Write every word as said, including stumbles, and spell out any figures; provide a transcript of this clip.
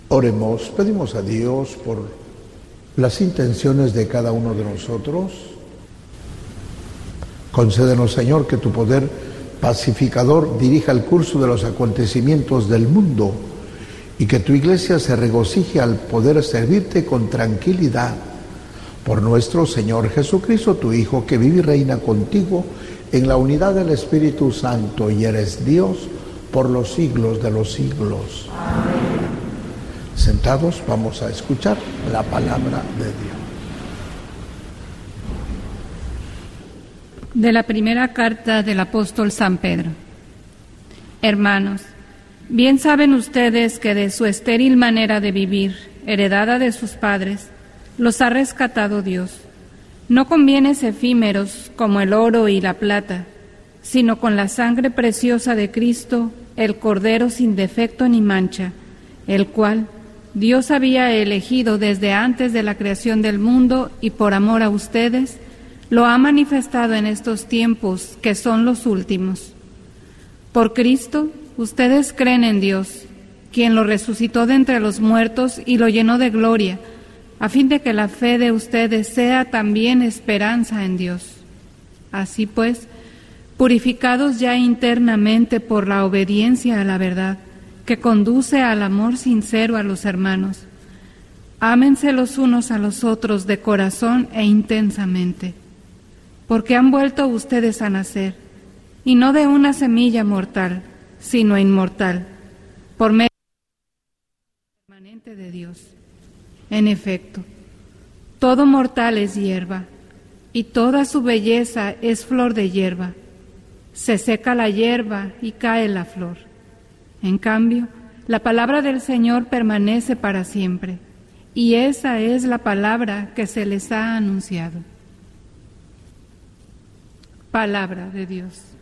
Oremos, pedimos a Dios por las intenciones de cada uno de nosotros. Concédenos, Señor, que tu poder pacificador dirija el curso de los acontecimientos del mundo y que tu Iglesia se regocije al poder servirte con tranquilidad. Por nuestro Señor Jesucristo, tu Hijo, que vive y reina contigo en la unidad del Espíritu Santo y eres Dios por los siglos de los siglos. Amén. Sentados, vamos a escuchar la palabra de Dios. De la primera carta del apóstol San Pedro. Hermanos, bien saben ustedes que de su estéril manera de vivir, heredada de sus padres, los ha rescatado Dios, no con bienes efímeros como el oro y la plata, sino con la sangre preciosa de Cristo, el Cordero sin defecto ni mancha, el cual Dios había elegido desde antes de la creación del mundo y por amor a ustedes, lo ha manifestado en estos tiempos que son los últimos. Por Cristo, ustedes creen en Dios, quien lo resucitó de entre los muertos y lo llenó de gloria, a fin de que la fe de ustedes sea también esperanza en Dios. Así pues, purificados ya internamente por la obediencia a la verdad, que conduce al amor sincero a los hermanos, ámense los unos a los otros de corazón e intensamente, porque han vuelto ustedes a nacer, y no de una semilla mortal, sino inmortal, por medio permanente de Dios. En efecto, todo mortal es hierba, y toda su belleza es flor de hierba. Se seca la hierba y cae la flor. En cambio, la palabra del Señor permanece para siempre, y esa es la palabra que se les ha anunciado. Palabra de Dios.